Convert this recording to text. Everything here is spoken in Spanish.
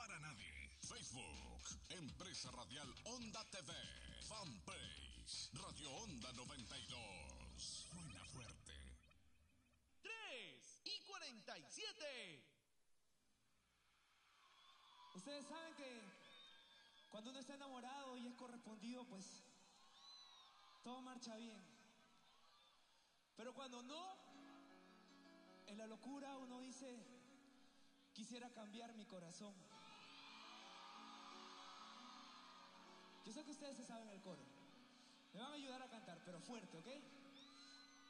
para nadie. Facebook, Empresa Radial Onda TV. Fanpage, Radio Onda 92. Suena fuerte. 3:47. Ustedes saben que cuando uno está enamorado y es correspondido, pues todo marcha bien. Pero cuando no, en la locura uno dice, quisiera cambiar mi corazón. Yo sé que ustedes se saben el coro. Me van a ayudar a cantar, pero fuerte, ¿ok?